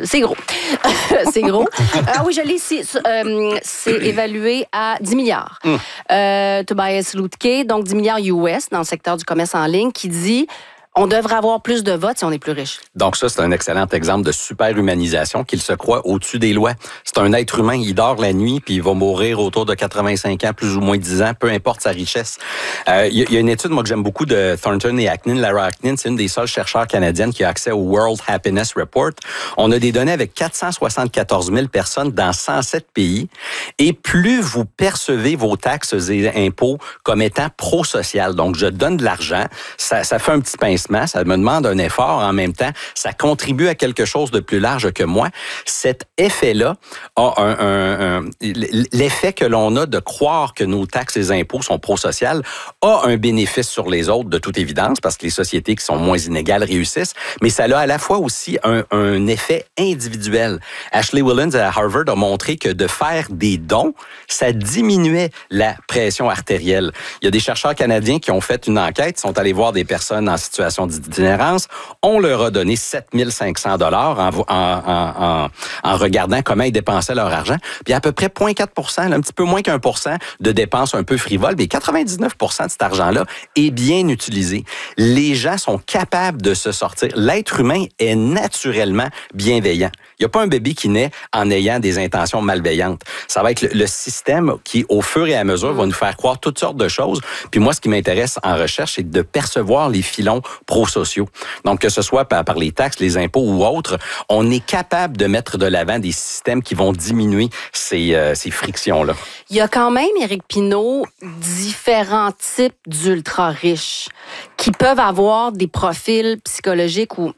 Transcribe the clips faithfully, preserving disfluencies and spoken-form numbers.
c'est gros. c'est gros. Ah oui, je l'ai ici. Euh, c'est évalué à dix milliards. Mm. Euh, Tobias Lutke, donc dix milliards U S dans le secteur du commerce en ligne, qui dit... On devrait avoir plus de votes si on est plus riche. Donc ça, c'est un excellent exemple de super-humanisation qu'il se croit au-dessus des lois. C'est un être humain, il dort la nuit, puis il va mourir autour de quatre-vingt-cinq ans, plus ou moins dix ans, peu importe sa richesse. Euh, il y a une étude, moi, que j'aime beaucoup de Thornton et Acnin. Lara Acnin, c'est une des seules chercheurs canadiennes qui a accès au World Happiness Report. On a des données avec quatre cent soixante-quatorze mille personnes dans cent sept pays. Et plus vous percevez vos taxes et impôts comme étant pro-social, donc je donne de l'argent, ça, ça fait un petit pincement. Ça me demande un effort en même temps. Ça contribue à quelque chose de plus large que moi. Cet effet-là a un, un, un l'effet que l'on a de croire que nos taxes et impôts sont pro-sociales a un bénéfice sur les autres, de toute évidence, parce que les sociétés qui sont moins inégales réussissent, mais ça a à la fois aussi un, un effet individuel. Ashley Whillans à Harvard a montré que de faire des dons, ça diminuait la pression artérielle. Il y a des chercheurs canadiens qui ont fait une enquête, sont allés voir des personnes en situation d'itinérance. On leur a donné sept mille cinq cents dollars en, en, en, en regardant comment ils dépensaient leur argent. Puis à peu près zéro virgule quatre pour cent, un petit peu moins qu'un pour cent de dépenses un peu frivoles, mais quatre-vingt-dix-neuf pour cent de cet argent-là est bien utilisé. Les gens sont capables de se sortir. L'être humain est naturellement bienveillant. Il n'y a pas un bébé qui naît en ayant des intentions malveillantes. Ça va être le, le système qui, au fur et à mesure, va nous faire croire toutes sortes de choses. Puis moi, ce qui m'intéresse en recherche, c'est de percevoir les filons pro-sociaux. Donc, que ce soit par, par les taxes, les impôts ou autres, on est capable de mettre de l'avant des systèmes qui vont diminuer ces, euh, ces frictions-là. Il y a quand même, Éric Pinault, différents types d'ultra-riches qui peuvent avoir des profils psychologiques où,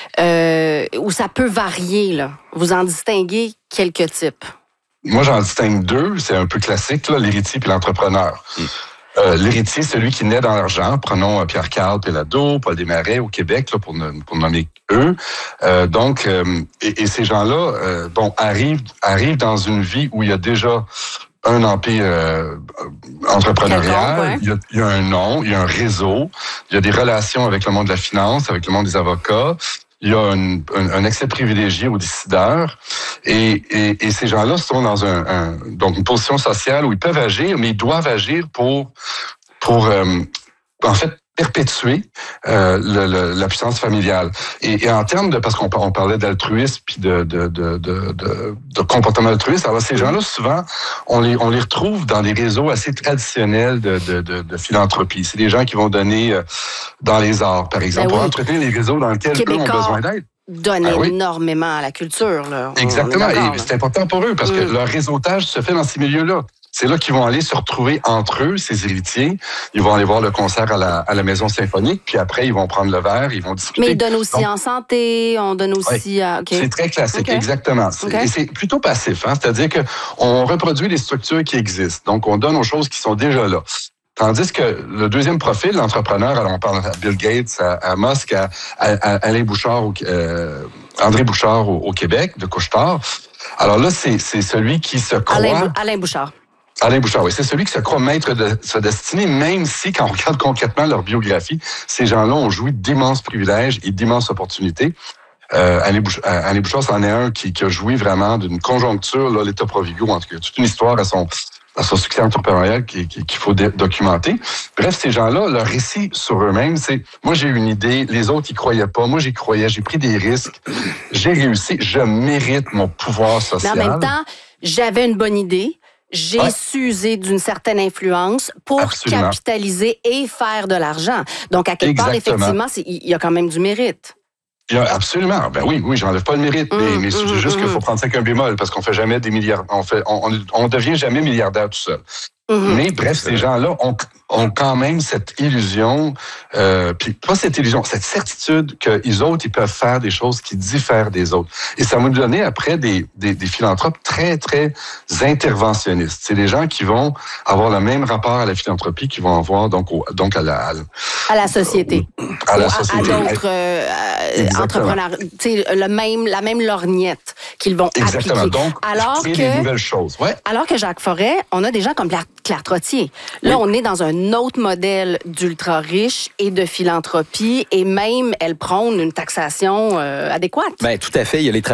euh, où ça peut varier, là. Vous en distinguez quelques types? Moi, j'en distingue deux. C'est un peu classique, là, l'héritier et l'entrepreneur. Mm. Euh, l'héritier, c'est celui qui naît dans l'argent. Prenons euh, Pierre-Carl Péladeau, Paul Desmarais au Québec, là, pour, ne, pour nommer eux. Euh, donc, euh, et, et ces gens-là, euh, bon, arrivent, arrivent dans une vie où il y a déjà un empire euh, entrepreneurial, ouais. il, y a, il y a un nom, il y a un réseau, il y a des relations avec le monde de la finance, avec le monde des avocats. Il y a un, un, un accès privilégié aux décideurs et, et, et ces gens-là sont dans un, un, donc une position sociale où ils peuvent agir, mais ils doivent agir pour, pour euh, en fait, perpétuer euh, le, le, la puissance familiale. Et, et en termes de, parce qu'on on parlait d'altruisme puis de, de, de, de, de, de comportement altruiste, alors ces gens-là, souvent, on les, on les retrouve dans des réseaux assez traditionnels de, de, de, de philanthropie. C'est des gens qui vont donner euh, dans les arts, par exemple, ben oui. pour entretenir les réseaux dans lesquels Québécois. eux ont besoin d'aide. Donne ah oui. énormément à la culture. Là. Exactement. Et c'est important pour eux parce mm. que leur réseautage se fait dans ces milieux-là. C'est là qu'ils vont aller se retrouver entre eux, ces héritiers. Ils vont aller voir le concert à la, à la Maison Symphonique, puis après, ils vont prendre le verre, ils vont discuter. Mais ils donnent aussi Donc, en santé, on donne aussi... Oui, à... okay. C'est très classique, okay. exactement. Okay. Et c'est plutôt passif, hein? C'est-à-dire qu'on reproduit les structures qui existent. Donc, on donne aux choses qui sont déjà là. Tandis que le deuxième profil, l'entrepreneur, alors on parle à Bill Gates, à, à Musk, à, à, à Alain Bouchard, au, euh, André Bouchard au, au Québec, de Couche-Tard. Alors là, c'est, c'est celui qui se croit... Alain, Alain Bouchard. Alain Bouchard, oui. C'est celui qui se croit maître de sa destinée, même si, quand on regarde concrètement leur biographie, ces gens-là ont joui d'immenses privilèges et d'immenses opportunités. Euh, Alain Bouchard, Alain Bouchard, c'en est un qui, qui a joui vraiment d'une conjoncture, là, l'État Provigo, en tout cas, toute une histoire à son, à son succès entrepreneurial qu'il qui, qu'il faut dé- documenter. Bref, ces gens-là, leur récit sur eux-mêmes, c'est « moi, j'ai une idée, les autres, ils croyaient pas, moi, j'y croyais, j'ai pris des risques, j'ai réussi, je mérite mon pouvoir social. » Mais en même temps, j'avais une bonne idée. J'ai ouais. su user d'une certaine influence pour Absolument. capitaliser et faire de l'argent. Donc, à quelque Exactement. part, effectivement, c'est, il y a quand même du mérite. Il y a absolument. Ben oui, oui, j'enlève pas le mérite, mmh, mais, mais c'est mmh, juste mmh. qu'il faut prendre ça avec un bémol, parce qu'on fait jamais des milliards, on fait, on, on, on devient jamais milliardaire tout seul. Mmh. Mais bref, ces gens-là ont, ont quand même cette illusion, euh, puis pas cette illusion, cette certitude que les autres, ils peuvent faire des choses qui diffèrent des autres. Et ça m'a donné après des, des, des philanthropes très, très interventionnistes. C'est des gens qui vont avoir le même rapport à la philanthropie qu'ils vont avoir donc, au, donc à la... À, à la société. À la société. À, à d'autres euh, entrepreneurs. Tu sais, le même, la même lorgnette qu'ils vont Exactement. appliquer. Donc, alors créer que, des nouvelles choses. Ouais. Alors que Jacques Forêt, on a des gens comme Claire Trottier. Là, oui. on est dans un autre modèle d'ultra-riche et de philanthropie, et même, elle prône une taxation euh, adéquate. Bien, tout à fait. Il y a les